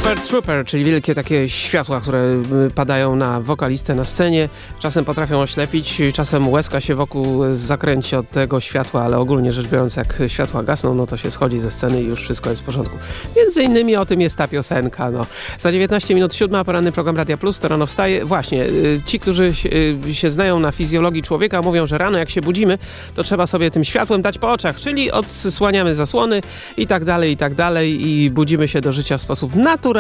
Super Trooper, czyli wielkie takie światła, które padają na wokalistę na scenie. Czasem potrafią oślepić, czasem łezka się wokół zakręci od tego światła, ale ogólnie rzecz biorąc, jak światła gasną, no to się schodzi ze sceny i już wszystko jest w porządku. Między innymi o tym jest ta piosenka. No. Za 19 minut 7, poranny program Radia Plus, to rano wstaje. Właśnie, ci, którzy się znają na fizjologii człowieka, mówią, że rano jak się budzimy, to trzeba sobie tym światłem dać po oczach, czyli odsłaniamy zasłony i tak dalej, i budzimy się do życia w sposób naturalny,